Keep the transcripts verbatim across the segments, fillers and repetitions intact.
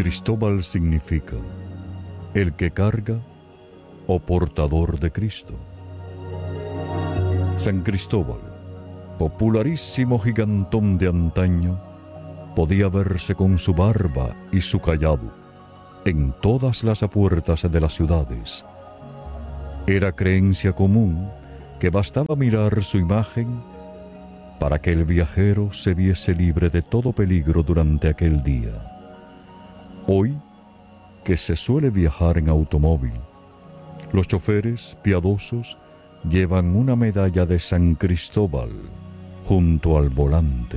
Cristóbal significa el que carga o portador de Cristo. San Cristóbal, popularísimo gigantón de antaño, podía verse con su barba y su cayado en todas las puertas de las ciudades. Era creencia común que bastaba mirar su imagen para que el viajero se viese libre de todo peligro durante aquel día. Hoy, que se suele viajar en automóvil, los choferes piadosos llevan una medalla de San Cristóbal junto al volante.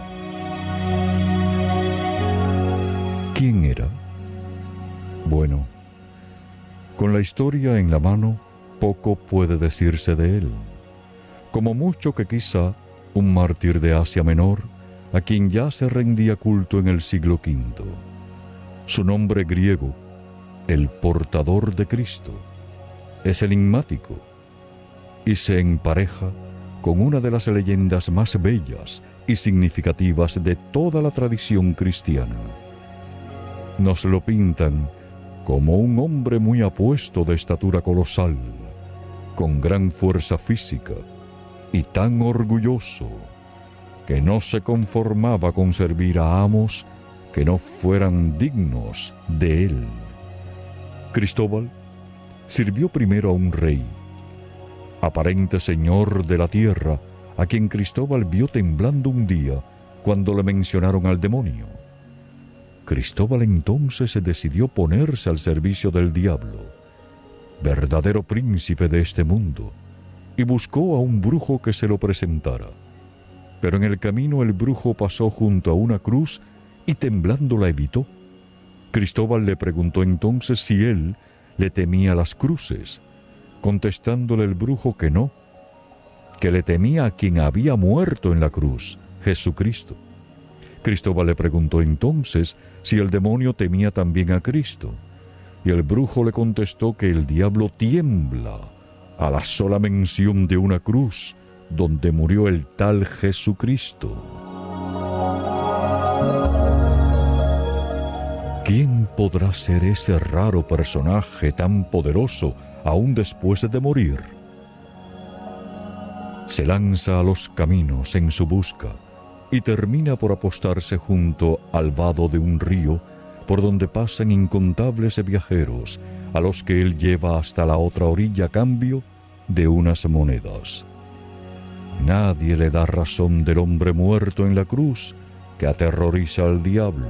¿Quién era? Bueno, con la historia en la mano, poco puede decirse de él. Como mucho que quizá un mártir de Asia Menor, a quien ya se rendía culto en el siglo quinto. Su nombre griego, el portador de Cristo, es enigmático y se empareja con una de las leyendas más bellas y significativas de toda la tradición cristiana. Nos lo pintan como un hombre muy apuesto de estatura colosal, con gran fuerza física y tan orgulloso que no se conformaba con servir a amos que no fueran dignos de él. Cristóbal sirvió primero a un rey, aparente señor de la tierra, a quien Cristóbal vio temblando un día cuando le mencionaron al demonio. Cristóbal entonces se decidió ponerse al servicio del diablo, verdadero príncipe de este mundo, y buscó a un brujo que se lo presentara. Pero en el camino el brujo pasó junto a una cruz y temblando la evitó. Cristóbal le preguntó entonces si él le temía las cruces, contestándole el brujo que no, que le temía a quien había muerto en la cruz, Jesucristo. Cristóbal le preguntó entonces si el demonio temía también a Cristo, y el brujo le contestó que el diablo tiembla a la sola mención de una cruz donde murió el tal Jesucristo. ¿Quién podrá ser ese raro personaje tan poderoso aún después de morir? Se lanza a los caminos en su busca y termina por apostarse junto al vado de un río por donde pasan incontables viajeros a los que él lleva hasta la otra orilla a cambio de unas monedas. Nadie le da razón del hombre muerto en la cruz que aterroriza al diablo.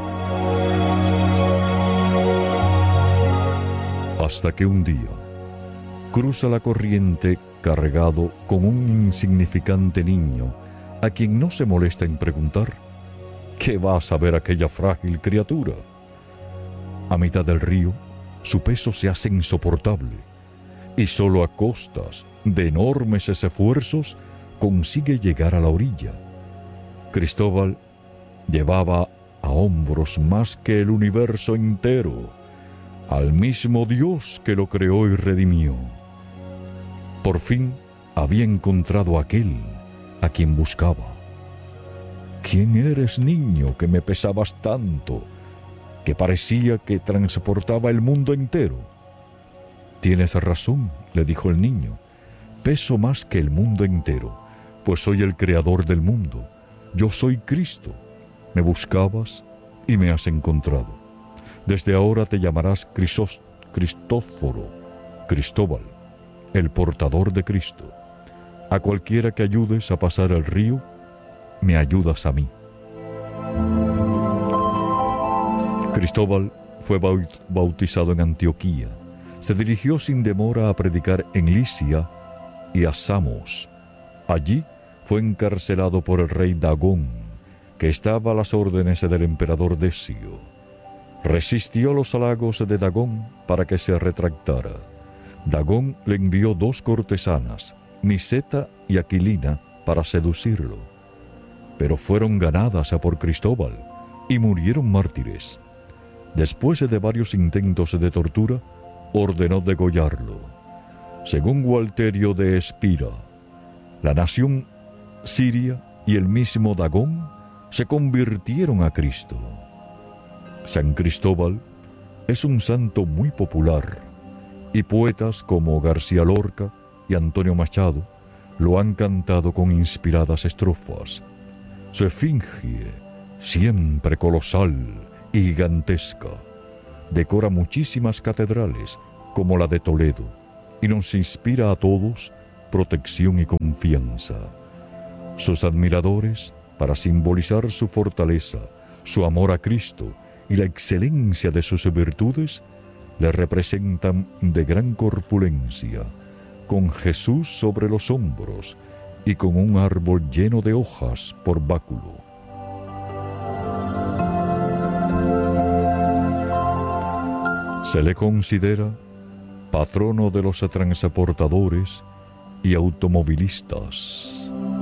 Hasta que un día cruza la corriente cargado con un insignificante niño a quien no se molesta en preguntar ¿qué va a saber aquella frágil criatura? A mitad del río, su peso se hace insoportable y solo a costas de enormes esfuerzos consigue llegar a la orilla. Cristóbal llevaba a hombros más que el universo entero, al mismo Dios que lo creó y redimió. Por fin había encontrado a aquel a quien buscaba. ¿Quién eres, niño, que me pesabas tanto, que parecía que transportaba el mundo entero? Tienes razón, le dijo el niño, peso más que el mundo entero, pues soy el creador del mundo, yo soy Cristo. Me buscabas y me has encontrado. Desde ahora te llamarás Crisós, Cristóforo, Cristóbal, el portador de Cristo. A cualquiera que ayudes a pasar el río, me ayudas a mí. Cristóbal fue bautizado en Antioquía. Se dirigió sin demora a predicar en Licia y a Samos. Allí fue encarcelado por el rey Dagón, que estaba a las órdenes del emperador Decio. Resistió los halagos de Dagón para que se retractara. Dagón le envió dos cortesanas, Niseta y Aquilina, para seducirlo. Pero fueron ganadas a por Cristóbal y murieron mártires. Después de varios intentos de tortura, ordenó degollarlo. Según Gualterio de Espira, la nación siria y el mismo Dagón se convirtieron a Cristo. San Cristóbal es un santo muy popular y poetas como García Lorca y Antonio Machado lo han cantado con inspiradas estrofas. Su esfinge, siempre colosal y gigantesca, decora muchísimas catedrales como la de Toledo y nos inspira a todos protección y confianza. Sus admiradores, para simbolizar su fortaleza, su amor a Cristo y la excelencia de sus virtudes, le representan de gran corpulencia, con Jesús sobre los hombros y con un árbol lleno de hojas por báculo. Se le considera patrono de los transportadores y automovilistas.